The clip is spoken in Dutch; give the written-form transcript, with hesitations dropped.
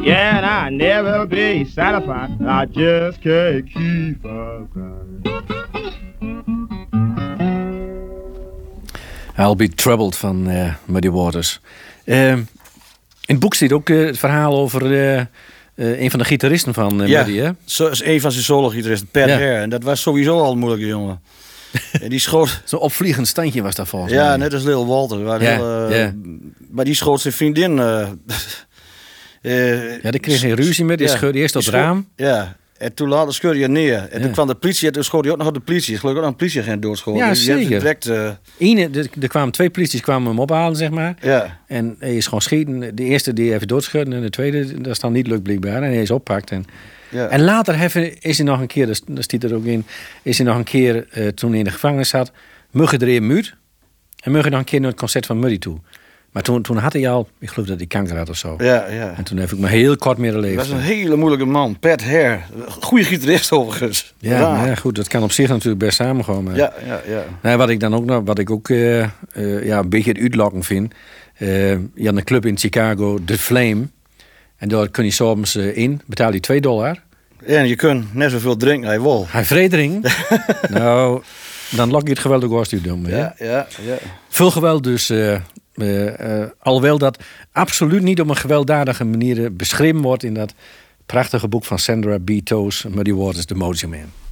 Yeah, and I never be satisfied. I just can't keep on crying. I'll Be Troubled van Muddy Waters. In het boek zit ook het verhaal over een van de gitaristen van Muddy, hè? Zo is een van zijn solo-gitaristen, Pat Hare. En dat was sowieso al een moeilijke jongen. En die schoot... Zo'n opvliegend standje was dat volgens mij. Ja, net als Lil Walter. Maar die schoot zijn vriendin... die kreeg geen ruzie meer. Die scheurde eerst op het raam. Ja, en toen later scheurde hij neer. En toen kwam de politie en toen schoot hij ook nog op de politie. Ik geloof ook nog een politieagent doodschoten. Ja, dus zeker. Direct, er kwamen 2 polities hem ophalen, zeg maar. Ja. En hij is gewoon schieten. De eerste die even doodschudden en de tweede, dat is dan niet lukt blijkbaar. En hij is oppakt. En later is hij nog een keer, daar stiet er ook in, is hij nog een keer, toen hij in de gevangenis zat, muggen er een muur. En muggen nog een keer naar het concert van Muddy toe. Maar toen had hij al, ik geloof dat hij kanker had of zo. Ja. En toen heb ik maar heel kort meer leven. Dat was een hele moeilijke man. Pat Hare. Goeie gitarist overigens. Ja, goed, dat kan op zich natuurlijk best samengaan. Maar... Ja. Nou, wat ik ook een beetje het uitlokken vind. Je had een club in Chicago, The Flame. En daar kun je soms in, betaal je $2. Ja, en je kunt net zoveel drinken als je wil. Hij vredering. Nou, dan lok je het geweldig was u doen. Ja. Veel geweld dus... alhoewel dat absoluut niet op een gewelddadige manier beschreven wordt in dat prachtige boek van Sandra B. Toews, Muddy Waters, The Mojo Man.